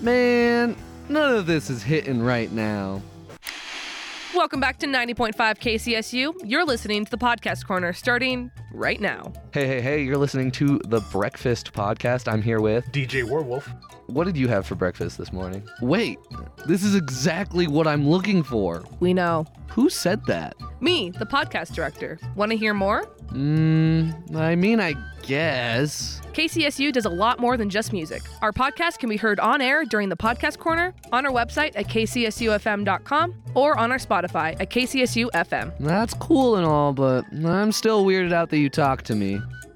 Man, none of this is hitting right now. Welcome back to 90.5 KCSU. You're listening to the Podcast Corner, starting right now. Hey, you're listening to the Breakfast Podcast. I'm here with DJ Werewolf. What did you have for breakfast this morning? Wait, this is exactly what I'm looking for. We know. Who said that? Me, the podcast director. Want to hear more? I guess. KCSU does a lot more than just music. Our podcast can be heard on air during the Podcast Corner, on our website at kcsufm.com, or on our Spotify at KCSU FM. That's cool and all, but I'm still weirded out that you talk to me.